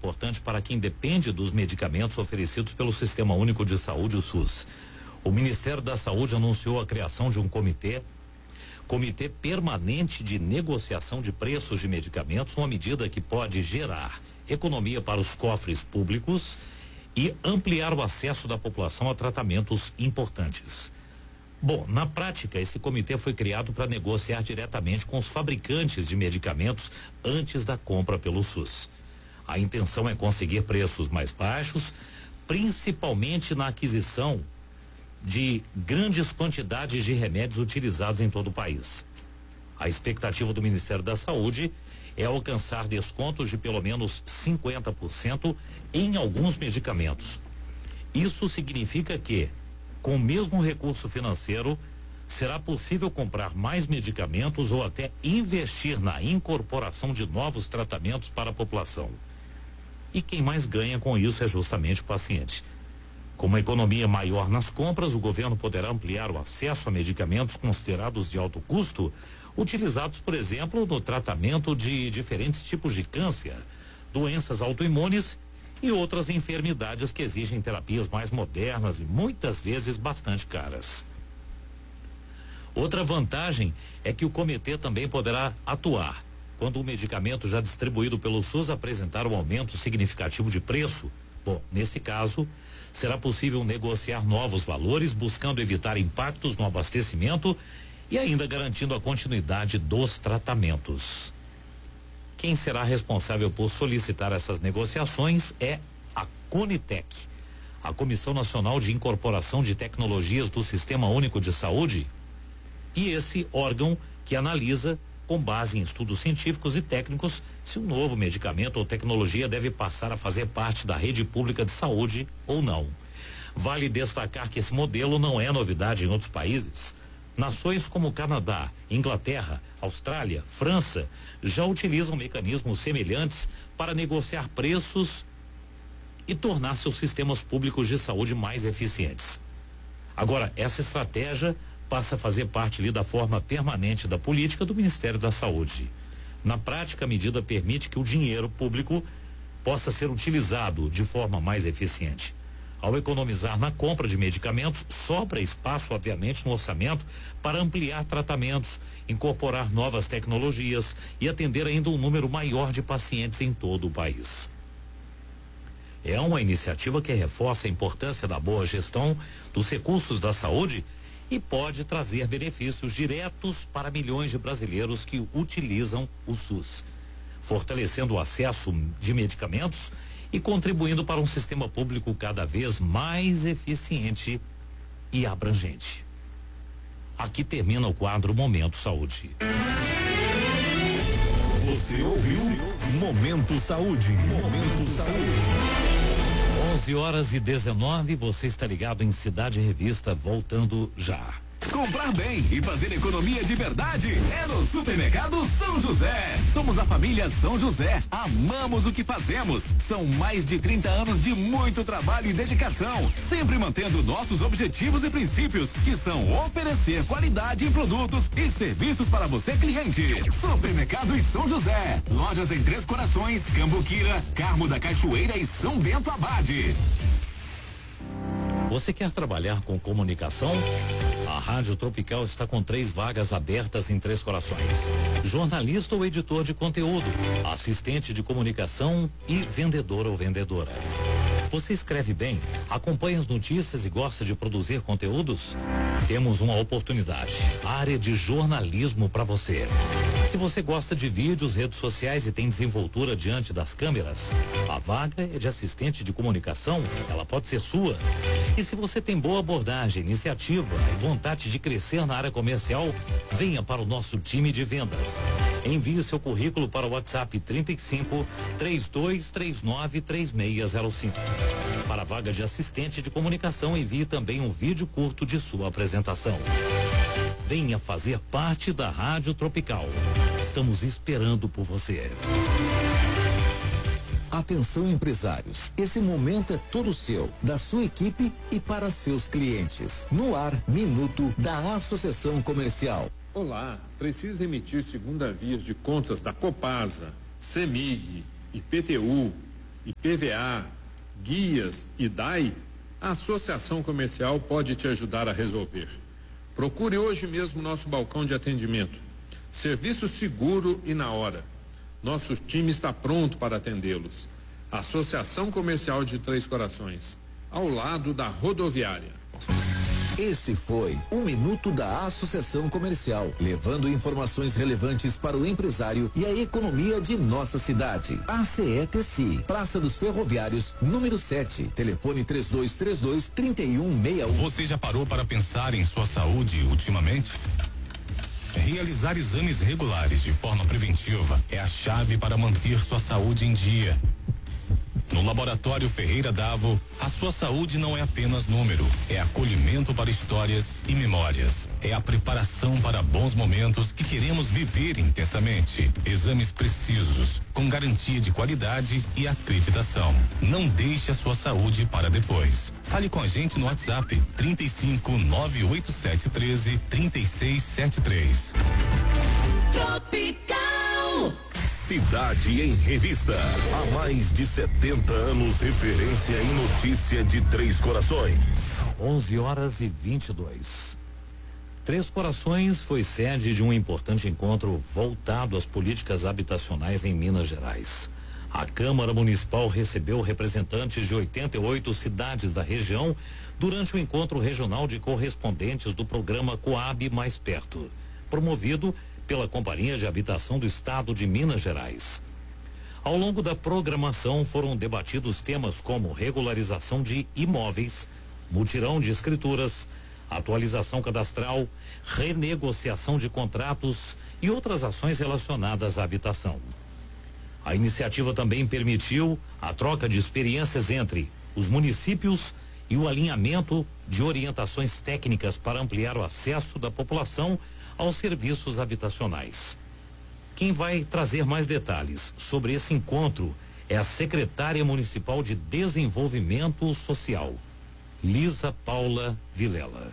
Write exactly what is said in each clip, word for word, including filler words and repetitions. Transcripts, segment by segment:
importante para quem depende dos medicamentos oferecidos pelo Sistema Único de Saúde, o SUS. O Ministério da Saúde anunciou a criação de um comitê, Comitê Permanente de Negociação de Preços de Medicamentos, uma medida que pode gerar economia para os cofres públicos e ampliar o acesso da população a tratamentos importantes. Bom, na prática, esse comitê foi criado para negociar diretamente com os fabricantes de medicamentos antes da compra pelo SUS. A intenção é conseguir preços mais baixos, principalmente na aquisição de grandes quantidades de remédios utilizados em todo o país. A expectativa do Ministério da Saúde é alcançar descontos de pelo menos cinquenta por cento em alguns medicamentos. Isso significa que, com o mesmo recurso financeiro, será possível comprar mais medicamentos ou até investir na incorporação de novos tratamentos para a população. E quem mais ganha com isso é justamente o paciente. Com uma economia maior nas compras, o governo poderá ampliar o acesso a medicamentos considerados de alto custo, utilizados, por exemplo, no tratamento de diferentes tipos de câncer, doenças autoimunes e outras enfermidades que exigem terapias mais modernas e muitas vezes bastante caras. Outra vantagem é que o comitê também poderá atuar quando o medicamento já distribuído pelo SUS apresentar um aumento significativo de preço. Bom, nesse caso, será possível negociar novos valores, buscando evitar impactos no abastecimento e ainda garantindo a continuidade dos tratamentos. Quem será responsável por solicitar essas negociações é a Conitec, a Comissão Nacional de Incorporação de Tecnologias do Sistema Único de Saúde, e esse órgão que analisa, com base em estudos científicos e técnicos, se um novo medicamento ou tecnologia deve passar a fazer parte da rede pública de saúde ou não. Vale destacar que esse modelo não é novidade em outros países. Nações como Canadá, Inglaterra, Austrália, França já utilizam mecanismos semelhantes para negociar preços e tornar seus sistemas públicos de saúde mais eficientes. Agora, essa estratégia passa a fazer parte ali da forma permanente da política do Ministério da Saúde. Na prática, a medida permite que o dinheiro público possa ser utilizado de forma mais eficiente. Ao economizar na compra de medicamentos, sobra espaço, obviamente, no orçamento para ampliar tratamentos, incorporar novas tecnologias e atender ainda um número maior de pacientes em todo o país. É uma iniciativa que reforça a importância da boa gestão dos recursos da saúde e pode trazer benefícios diretos para milhões de brasileiros que utilizam o SUS, fortalecendo o acesso de medicamentos e contribuindo para um sistema público cada vez mais eficiente e abrangente. Aqui termina o quadro Momento Saúde. Você ouviu Momento Saúde. Momento Saúde. onze horas e dezenove, você está ligado em Cidade Revista, voltando já. Comprar bem e fazer economia de verdade é no Supermercado São José. Somos a família São José. Amamos o que fazemos. São mais de trinta anos de muito trabalho e dedicação, sempre mantendo nossos objetivos e princípios, que são oferecer qualidade em produtos e serviços para você, cliente. Supermercado São José. Lojas em Três Corações, Cambuquira, Carmo da Cachoeira e São Bento Abade. Você quer trabalhar com comunicação? A Rádio Tropical está com três vagas abertas em Três Corações: jornalista ou editor de conteúdo, assistente de comunicação e vendedor ou vendedora. Você escreve bem, acompanha as notícias e gosta de produzir conteúdos? Temos uma oportunidade, a área de jornalismo para você. Se você gosta de vídeos, redes sociais e tem desenvoltura diante das câmeras, a vaga é de assistente de comunicação, ela pode ser sua. E se você tem boa abordagem, iniciativa e vontade de crescer na área comercial, venha para o nosso time de vendas. Envie seu currículo para o WhatsApp trinta e cinco, trinta e dois trinta e nove, trinta e seis zero cinco. Para a vaga de assistente de comunicação, envie também um vídeo curto de sua apresentação. Venha fazer parte da Rádio Tropical. Estamos esperando por você. Atenção, empresários, esse momento é todo seu, da sua equipe e para seus clientes. No ar, Minuto da Associação Comercial. Olá, precisa emitir segunda via de contas da Copasa, CEMIG, I P T U, I P V A, guias e D A I, a Associação Comercial pode te ajudar a resolver. Procure hoje mesmo nosso balcão de atendimento. Serviço seguro e na hora. Nosso time está pronto para atendê-los. Associação Comercial de Três Corações, ao lado da rodoviária. Esse foi o Minuto da Associação Comercial, levando informações relevantes para o empresário e a economia de nossa cidade. A C E T C I, Praça dos Ferroviários, número sete, telefone três dois três dois, três um seis um. Você já parou para pensar em sua saúde ultimamente? Realizar exames regulares de forma preventiva é a chave para manter sua saúde em dia. No Laboratório Ferreira Davo, a sua saúde não é apenas número, é acolhimento para histórias e memórias. É a preparação para bons momentos que queremos viver intensamente. Exames precisos, com garantia de qualidade e acreditação. Não deixe a sua saúde para depois. Fale com a gente no WhatsApp trinta e cinco, nove oito sete um três, três seis sete três. Tropical. Cidade em Revista. Há mais de setenta anos, referência em notícia de Três Corações. onze horas e vinte e dois. Três Corações foi sede de um importante encontro voltado às políticas habitacionais em Minas Gerais. A Câmara Municipal recebeu representantes de oitenta e oito cidades da região durante o encontro regional de correspondentes do programa Coab Mais Perto, promovido pela Companhia de Habitação do Estado de Minas Gerais. Ao longo da programação foram debatidos temas como regularização de imóveis, mutirão de escrituras, atualização cadastral, renegociação de contratos e outras ações relacionadas à habitação. A iniciativa também permitiu a troca de experiências entre os municípios e o alinhamento de orientações técnicas para ampliar o acesso da população aos serviços habitacionais. Quem vai trazer mais detalhes sobre esse encontro é a secretária municipal de Desenvolvimento Social, Lisa Paula Vilela.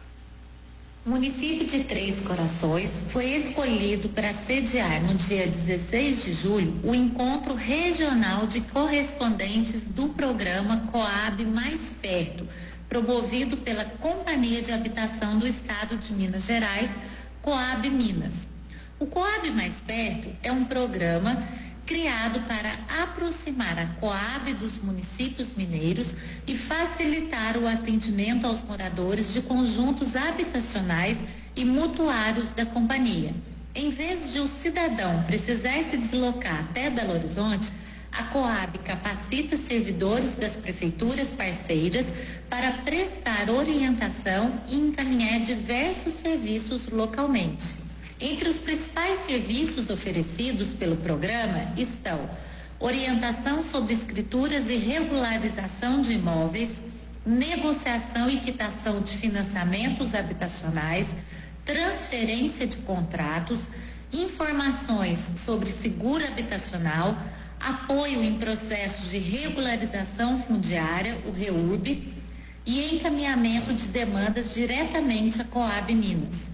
O município de Três Corações foi escolhido para sediar no dia dezesseis de julho o encontro regional de correspondentes do programa Coab Mais Perto, promovido pela Companhia de Habitação do Estado de Minas Gerais, Coab Minas. O Coab Mais Perto é um programa criado para aproximar a Coab dos municípios mineiros e facilitar o atendimento aos moradores de conjuntos habitacionais e mutuários da companhia. Em vez de o cidadão precisar se deslocar até Belo Horizonte, a Coab capacita servidores das prefeituras parceiras para prestar orientação e encaminhar diversos serviços localmente. Entre os principais serviços oferecidos pelo programa estão orientação sobre escrituras e regularização de imóveis, negociação e quitação de financiamentos habitacionais, transferência de contratos, informações sobre seguro habitacional, apoio em processos de regularização fundiária, o REURB, e encaminhamento de demandas diretamente à Coab Minas.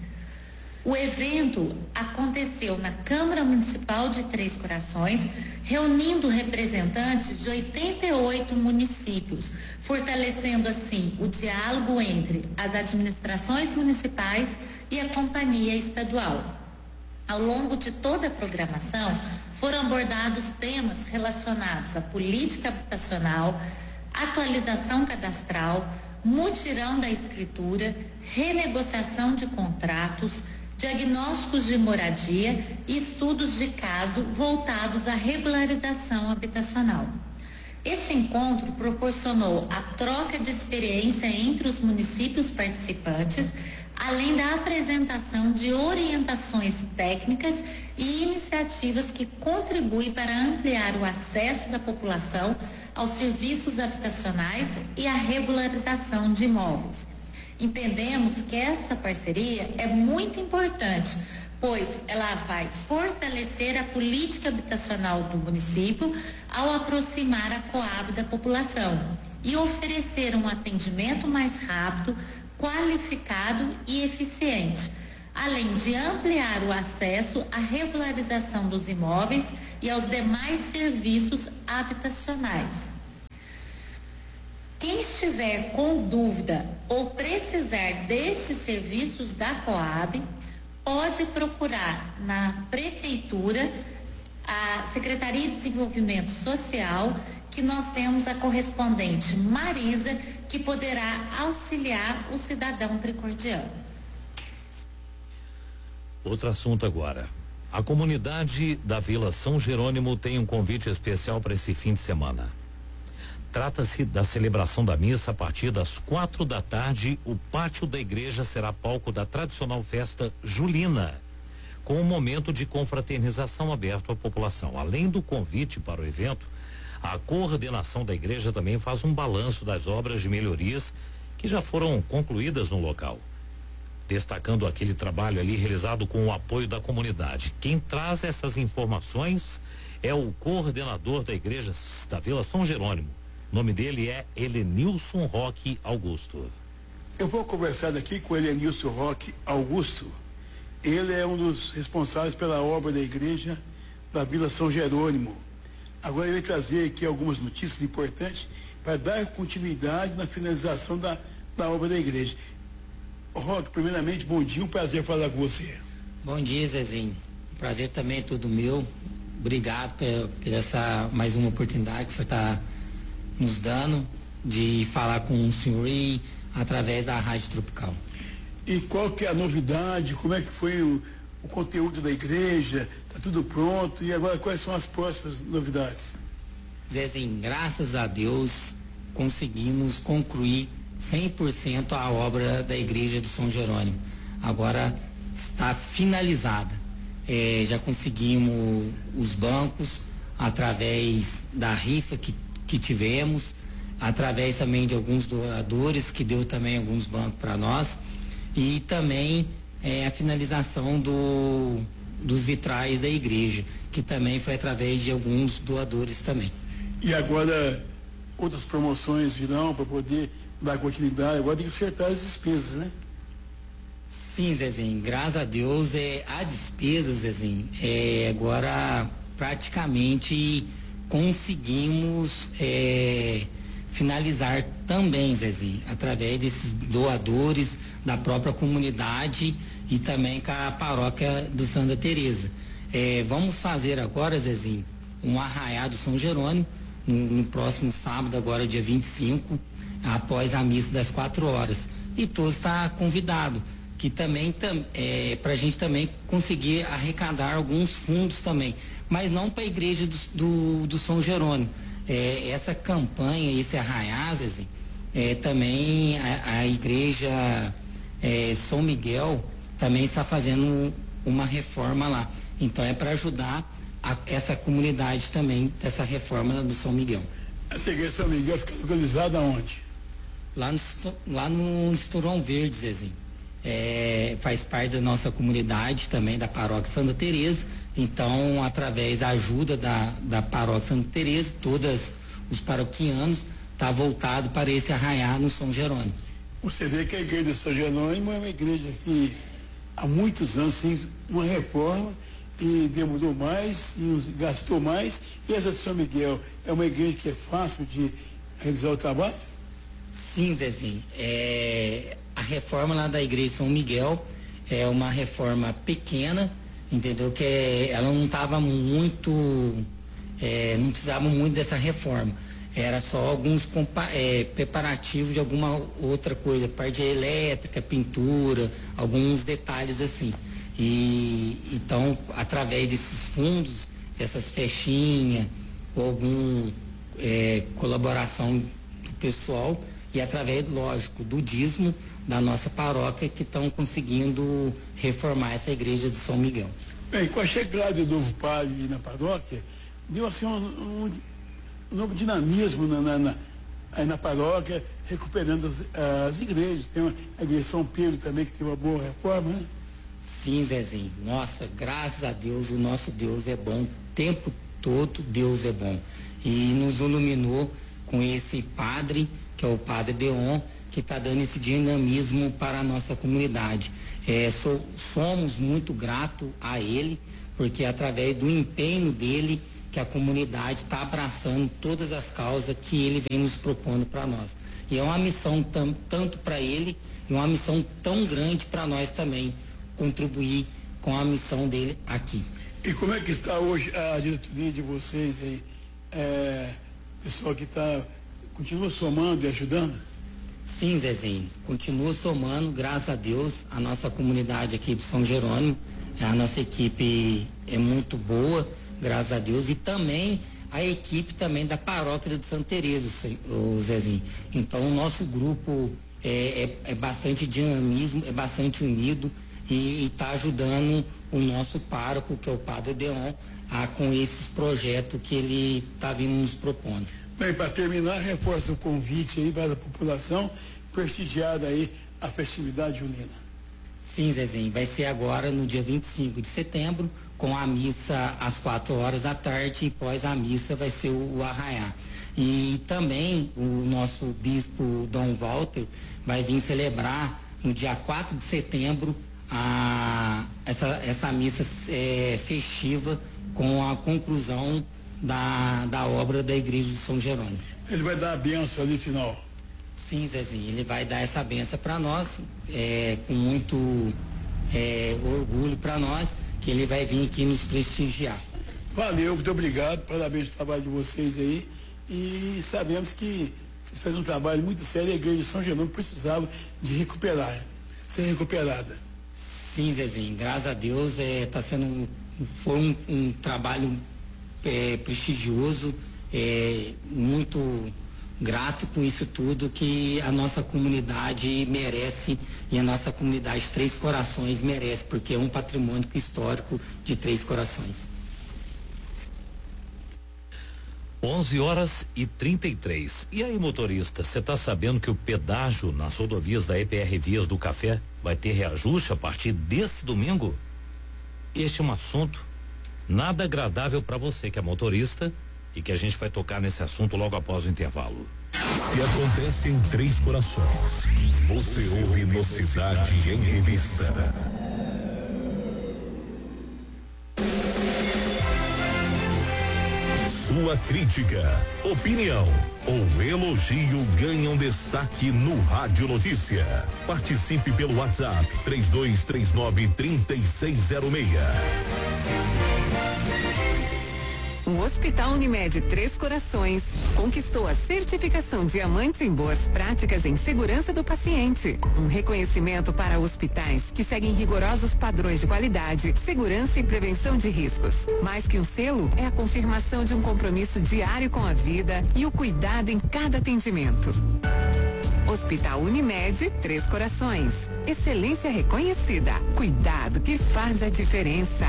O evento aconteceu na Câmara Municipal de Três Corações, reunindo representantes de oitenta e oito municípios, fortalecendo assim o diálogo entre as administrações municipais e a companhia estadual. Ao longo de toda a programação, foram abordados temas relacionados à política habitacional, atualização cadastral, mutirão da escritura, renegociação de contratos, diagnósticos de moradia e estudos de caso voltados à regularização habitacional. Este encontro proporcionou a troca de experiência entre os municípios participantes, além da apresentação de orientações técnicas e iniciativas que contribuem para ampliar o acesso da população aos serviços habitacionais e à regularização de imóveis. Entendemos que essa parceria é muito importante, pois ela vai fortalecer a política habitacional do município ao aproximar a Coab da população e oferecer um atendimento mais rápido, qualificado e eficiente, além de ampliar o acesso à regularização dos imóveis e aos demais serviços habitacionais. Quem estiver com dúvida ou precisar destes serviços da Coab, pode procurar na Prefeitura, a Secretaria de Desenvolvimento Social, que nós temos a correspondente Marisa, que poderá auxiliar o cidadão tricordiano. Outro assunto agora. A comunidade da Vila São Jerônimo tem um convite especial para esse fim de semana. Trata-se da celebração da missa a partir das quatro da tarde. O pátio da igreja será palco da tradicional festa julina, com um momento de confraternização aberto à população. Além do convite para o evento, a coordenação da igreja também faz um balanço das obras de melhorias que já foram concluídas no local, destacando aquele trabalho ali realizado com o apoio da comunidade. Quem traz essas informações é o coordenador da igreja da Vila São Jerônimo. O nome dele é Helenilson Roque Augusto. Eu vou conversar aqui com Helenilson Roque Augusto. Ele é um dos responsáveis pela obra da igreja da Vila São Jerônimo. Agora ele vai trazer aqui algumas notícias importantes para dar continuidade na finalização da, da obra da igreja. Roque, primeiramente, bom dia, um prazer falar com você. Bom dia, Zezinho. Prazer também é todo meu. Obrigado por, por essa mais uma oportunidade que o senhor está nos dando de falar com o senhor e através da Rádio Tropical. E qual que é a novidade? Como é que foi o, o conteúdo da igreja? Está tudo pronto? E agora quais são as próximas novidades? Zezinho, graças a Deus conseguimos concluir cem por cento a obra da igreja do São Jerônimo. Agora está finalizada. É, já conseguimos os bancos através da rifa que que tivemos, através também de alguns doadores que deu também alguns bancos para nós, e também é, a finalização do, dos vitrais da igreja, que também foi através de alguns doadores também. E agora outras promoções virão para poder dar continuidade, agora tem que acertar as despesas, né? Sim, Zezinho, graças a Deus é, a despesa, Zezinho, é, agora praticamente conseguimos é, finalizar também, Zezinho, através desses doadores da própria comunidade e também com a paróquia do Santa Teresa. É, vamos fazer agora, Zezinho, um arraiá do São Jerônimo no, no próximo sábado, agora dia vinte e cinco, após a missa das quatro horas. E todos está convidado, que também tam, é, para a gente também conseguir arrecadar alguns fundos também, mas não para a igreja do, do, do São Jerônimo. É, essa campanha, esse arraiá, Zezinho, é, também a, a igreja é, São Miguel também está fazendo uma reforma lá. Então é para ajudar a, essa comunidade também dessa reforma do São Miguel. Essa igreja São Miguel fica localizada onde? Lá no, lá no Esturão Verde, Zezinho. É, faz parte da nossa comunidade também, da paróquia Santa Teresa. Então, através da ajuda da, da paróquia Santa Teresa, todos os paroquianos está voltado para esse arraiá no São Jerônimo. Você vê que a igreja de São Jerônimo é uma igreja que há muitos anos tem uma reforma e demorou mais e gastou mais. E essa de São Miguel é uma igreja que é fácil de realizar o trabalho? Sim, Zezinho. É, a reforma lá da igreja de São Miguel é uma reforma pequena, entendeu? Que é, ela não estava muito, é, não precisava muito dessa reforma. Era só alguns compa- é, preparativos de alguma outra coisa, parte elétrica, pintura, alguns detalhes assim. E então, através desses fundos, essas festinhas, ou alguma é, colaboração do pessoal, e através, lógico, do dízimo da nossa paróquia, que estão conseguindo reformar essa igreja de São Miguel. Bem, com a chegada do novo padre na paróquia, deu assim um, um, um novo dinamismo na, na, na, aí na paróquia, recuperando as, as igrejas. Tem uma, a igreja de São Pedro também, que tem uma boa reforma, né? Sim, Zezinho. Nossa, graças a Deus, o nosso Deus é bom. O tempo todo Deus é bom. E nos iluminou com esse padre, que é o Padre Deon, que está dando esse dinamismo para a nossa comunidade. É, so, somos muito gratos a ele, porque através do empenho dele que a comunidade está abraçando todas as causas que ele vem nos propondo para nós. E é uma missão tam, tanto para ele e uma missão tão grande para nós também, contribuir com a missão dele aqui. E como é que está hoje a diretoria de vocês aí? É, pessoal que está, continua somando e ajudando? Sim, Zezinho, continua somando, graças a Deus, a nossa comunidade aqui de São Jerônimo, a nossa equipe é muito boa, graças a Deus, e também a equipe também da paróquia de Santa Teresa, o Zezinho. Então o nosso grupo é, é, é bastante dinamismo, é bastante unido e está ajudando o nosso pároco, que é o Padre Deon, a, com esses projetos que ele está vindo nos propondo. Bem, para terminar, reforço o convite aí para a população prestigiar aí a festividade junina. Sim, Zezinho, vai ser agora no dia vinte e cinco de setembro, com a missa às quatro horas da tarde, e após a missa vai ser o, o arraiá. E também o nosso bispo Dom Walter vai vir celebrar no dia quatro de setembro a, essa, essa missa é, festiva com a conclusão da, da obra da Igreja de São Jerônimo. Ele vai dar a bênção ali final. Sim, Zezinho, ele vai dar essa benção para nós, é, com muito é, orgulho para nós, que ele vai vir aqui nos prestigiar. Valeu, muito obrigado, parabéns pelo trabalho de vocês aí, e sabemos que vocês fazem um trabalho muito sério, a Igreja de São Jerônimo precisava de recuperar, ser recuperada. Sim, Zezinho, graças a Deus, é, tá sendo um, foi um, um trabalho é, prestigioso, é, muito grato com isso tudo que a nossa comunidade merece e a nossa comunidade Três Corações merece, porque é um patrimônio histórico de Três Corações. onze horas e trinta e três. E aí, motorista, você tá sabendo que o pedágio nas rodovias da E P R Vias do Café vai ter reajuste a partir desse domingo? Este é um assunto nada agradável para você que é motorista, e que a gente vai tocar nesse assunto logo após o intervalo. Se acontece em Três Corações, você ouve no Cidade em Revista. Sua crítica, opinião ou elogio ganham destaque no Rádio Notícia. Participe pelo WhatsApp três dois três nove, três seis zero seis. O Hospital Unimed Três Corações conquistou a certificação Diamante em Boas Práticas em Segurança do Paciente. Um reconhecimento para hospitais que seguem rigorosos padrões de qualidade, segurança e prevenção de riscos. Mais que um selo, é a confirmação de um compromisso diário com a vida e o cuidado em cada atendimento. Hospital Unimed Três Corações. Excelência reconhecida. Cuidado que faz a diferença.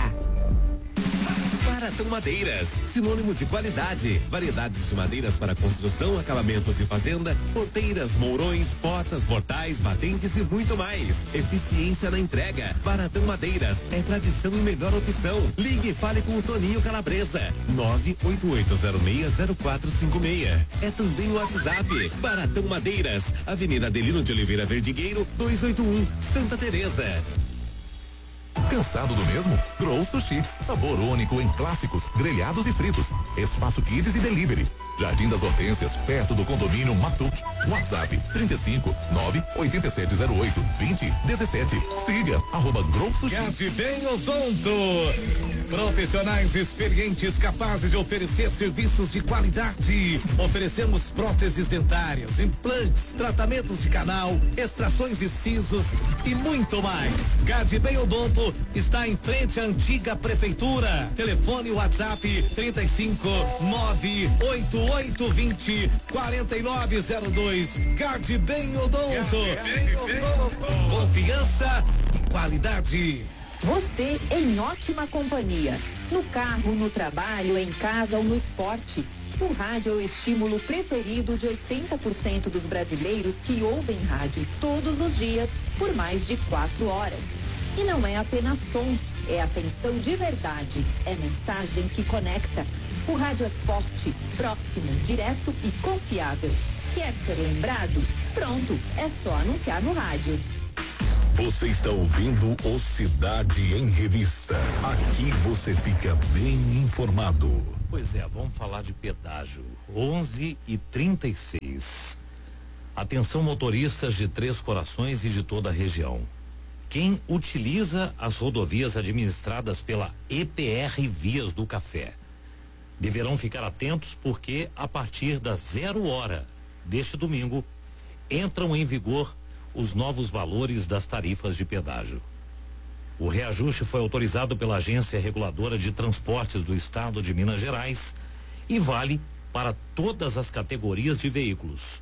Baratão Madeiras, sinônimo de qualidade, variedades de madeiras para construção, acabamentos e fazenda, porteiras, mourões, portas, portais, batentes e muito mais. Eficiência na entrega. Baratão Madeiras é tradição e melhor opção. Ligue e fale com o Toninho Calabresa. nove oito oito zero seis zero quatro cinco seis. É também o WhatsApp. Baratão Madeiras, Avenida Adelino de Oliveira Verdigueiro, duzentos e oitenta e um, Santa Teresa. Cansado do mesmo? Grow Sushi. Sabor único em clássicos, grelhados e fritos. Espaço Kids e Delivery. Jardim das Hortências, perto do condomínio Matuque. WhatsApp trinta e cinco, nove oito sete zero oito, vinte, dezessete. Siga arroba Grow Sushi. Cade Bem Odonto. Profissionais experientes capazes de oferecer serviços de qualidade. Oferecemos próteses dentárias, implantes, tratamentos de canal, extrações de sisos e muito mais. Cade Bem Odonto está em frente à antiga prefeitura. Telefone WhatsApp trinta e cinco, nove oito oito vinte, quarenta e nove zero dois. Cade Bem Odonto. Confiança e qualidade. Você em ótima companhia. No carro, no trabalho, em casa ou no esporte. O rádio é o estímulo preferido de oitenta por cento dos brasileiros que ouvem rádio todos os dias por mais de quatro horas. E não é apenas som, é atenção de verdade, é mensagem que conecta. O rádio é forte, próximo, direto e confiável. Quer ser lembrado? Pronto, é só anunciar no rádio. Você está ouvindo o Cidade em Revista. Aqui você fica bem informado. Pois é, vamos falar de pedágio. onze e trinta e seis. Atenção, motoristas de Três Corações e de toda a região. Quem utiliza as rodovias administradas pela E P R Vias do Café deverão ficar atentos, porque a partir das zero hora deste domingo entram em vigor os novos valores das tarifas de pedágio. O reajuste foi autorizado pela Agência Reguladora de Transportes do Estado de Minas Gerais e vale para todas as categorias de veículos.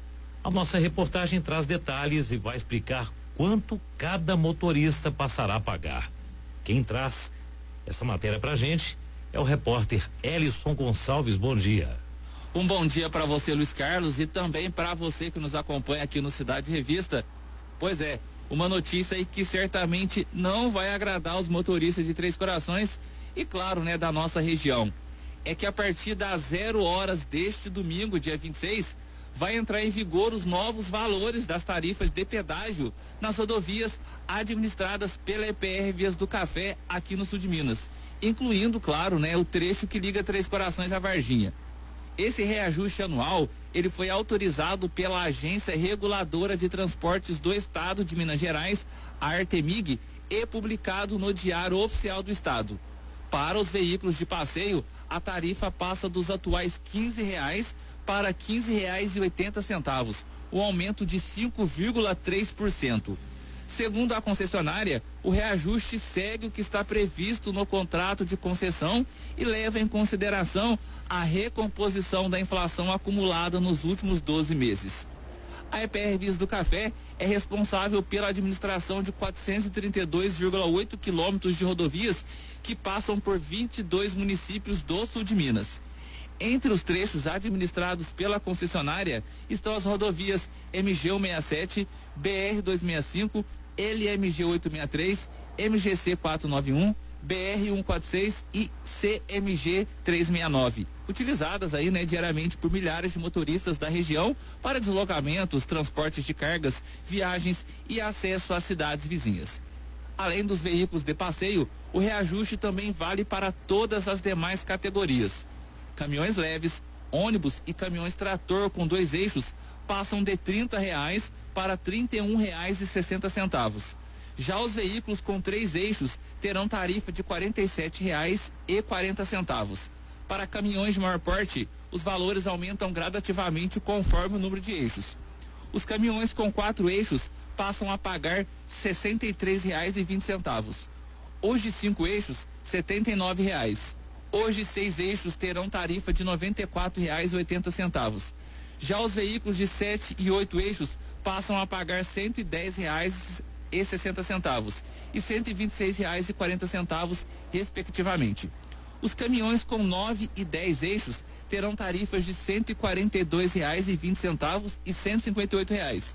A nossa reportagem traz detalhes e vai explicar quanto cada motorista passará a pagar. Quem traz essa matéria pra gente é o repórter Elison Gonçalves. Bom dia. Um bom dia para você, Luiz Carlos, e também para você que nos acompanha aqui no Cidade Revista. Pois é, uma notícia aí que certamente não vai agradar os motoristas de Três Corações e, claro, né, da nossa região. É que a partir das zero horas deste domingo, dia vinte e seis, vai entrar em vigor os novos valores das tarifas de pedágio nas rodovias administradas pela E P R Vias do Café aqui no sul de Minas, incluindo, claro, né, o trecho que liga Três Corações a Varginha. Esse reajuste anual, ele foi autorizado pela Agência Reguladora de Transportes do Estado de Minas Gerais, a Artemig, e publicado no Diário Oficial do Estado. Para os veículos de passeio, a tarifa passa dos atuais quinze reais para quinze reais e oitenta centavos, um aumento de cinco vírgula três por cento. Segundo a concessionária, o reajuste segue o que está previsto no contrato de concessão e leva em consideração a recomposição da inflação acumulada nos últimos doze meses. A E P R Vias do Café é responsável pela administração de quatrocentos e trinta e dois vírgula oito quilômetros de rodovias que passam por vinte e dois municípios do sul de Minas. Entre os trechos administrados pela concessionária estão as rodovias M G cento e sessenta e sete, B R duzentos e sessenta e cinco, L M G oitocentos e sessenta e três, M G C quatrocentos e noventa e um, B R cento e quarenta e seis e C M G trezentos e sessenta e nove, utilizadas aí, né, diariamente por milhares de motoristas da região para deslocamentos, transportes de cargas, viagens e acesso às cidades vizinhas. Além dos veículos de passeio, o reajuste também vale para todas as demais categorias. Caminhões leves, ônibus e caminhões trator com dois eixos passam de trinta reais para trinta e um reais e sessenta centavos. Já os veículos com três eixos terão tarifa de quarenta e sete reais e quarenta centavos. Para caminhões de maior porte, os valores aumentam gradativamente conforme o número de eixos. Os caminhões com quatro eixos passam a pagar sessenta e três reais e vinte centavos. Os de cinco eixos, setenta e nove reais. Hoje, seis eixos terão tarifa de noventa e quatro reais e oitenta centavos. Já os veículos de sete e oito eixos passam a pagar cento e dez reais e sessenta centavos e cento e vinte e seis reais e quarenta centavos, respectivamente. Os caminhões com nove e dez eixos terão tarifas de cento e quarenta e dois reais e vinte centavos e cento e cinquenta e oito reais.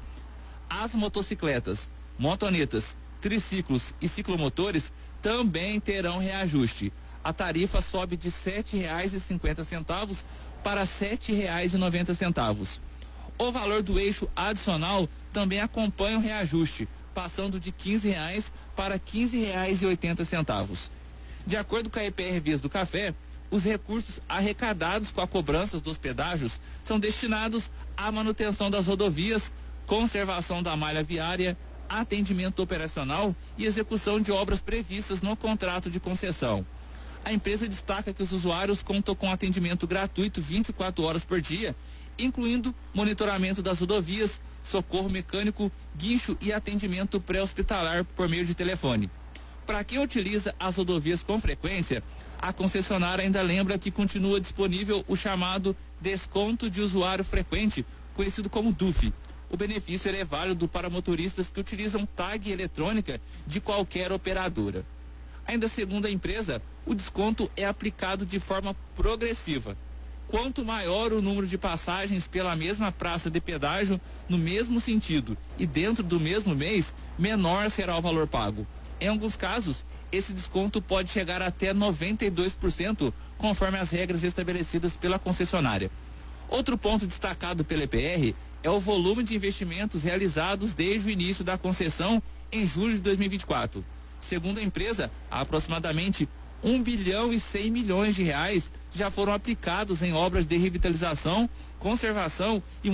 As motocicletas, motonetas, triciclos e ciclomotores também terão reajuste. A tarifa sobe de sete reais e cinquenta centavos para sete reais e noventa centavos. O valor do eixo adicional também acompanha o reajuste, passando de quinze reais para quinze reais e oitenta centavos. De acordo com a E P R Vias do Café, os recursos arrecadados com a cobrança dos pedágios são destinados à manutenção das rodovias, conservação da malha viária, atendimento operacional e execução de obras previstas no contrato de concessão. A empresa destaca que os usuários contam com atendimento gratuito vinte e quatro horas por dia, incluindo monitoramento das rodovias, socorro mecânico, guincho e atendimento pré-hospitalar por meio de telefone. Para quem utiliza as rodovias com frequência, a concessionária ainda lembra que continua disponível o chamado desconto de usuário frequente, conhecido como D U F. O benefício é válido para motoristas que utilizam tag eletrônica de qualquer operadora. Ainda segundo a empresa, o desconto é aplicado de forma progressiva. Quanto maior o número de passagens pela mesma praça de pedágio no mesmo sentido e dentro do mesmo mês, menor será o valor pago. Em alguns casos, esse desconto pode chegar até noventa e dois por cento, conforme as regras estabelecidas pela concessionária. Outro ponto destacado pela E P R é o volume de investimentos realizados desde o início da concessão em julho de dois mil e vinte e quatro. Segundo a empresa, há aproximadamente um bilhão e cem milhões de reais já foram aplicados em obras de revitalização, conservação e